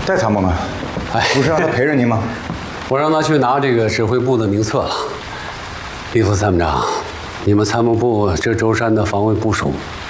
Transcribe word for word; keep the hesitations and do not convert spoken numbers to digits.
戴参谋呢？哎，不是让他陪着您吗？ 我让他去拿这个指挥部的名册了。李副参谋长，你们参谋部这舟山的防卫部署